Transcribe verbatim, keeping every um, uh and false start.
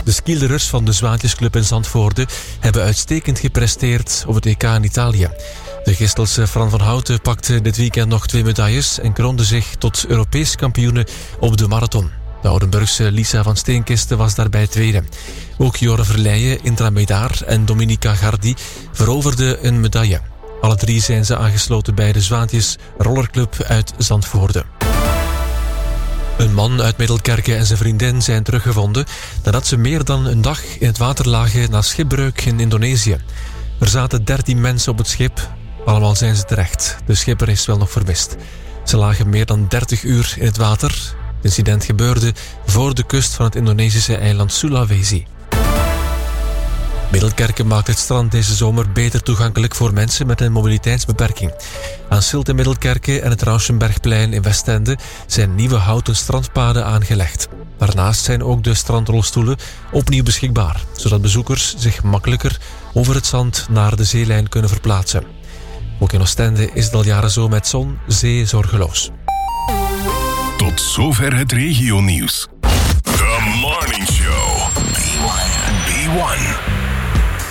De skielerers van de Zwaantjesclub in Zandvoorde hebben uitstekend gepresteerd op het E K in Italië. De Gistelse Fran van Houten pakte dit weekend nog twee medailles en kroonde zich tot Europees kampioene op de marathon. De Oudenburgse Lisa van Steenkisten was daarbij tweede. Ook Jorre Verleijen, Intra Medaar en Dominica Gardi veroverden een medaille. Alle drie zijn ze aangesloten bij de Zwaantjes Rollerclub uit Zandvoorde. Een man uit Middelkerke en zijn vriendin zijn teruggevonden nadat ze meer dan een dag in het water lagen na schipbreuk in Indonesië. Er zaten dertien mensen op het schip. Allemaal zijn ze terecht. De schipper is wel nog vermist. Ze lagen meer dan dertig uur in het water. Het incident gebeurde voor de kust van het Indonesische eiland Sulawesi. Middelkerke maakt het strand deze zomer beter toegankelijk voor mensen met een mobiliteitsbeperking. Aan Silt in Middelkerke en het Rauschenbergplein in Westende zijn nieuwe houten strandpaden aangelegd. Daarnaast zijn ook de strandrolstoelen opnieuw beschikbaar, zodat bezoekers zich makkelijker over het zand naar de zeelijn kunnen verplaatsen. Ook in Oostende is het al jaren zo met zon, zee zorgeloos. Tot zover het regionieuws. The Morning Show. B one. B one.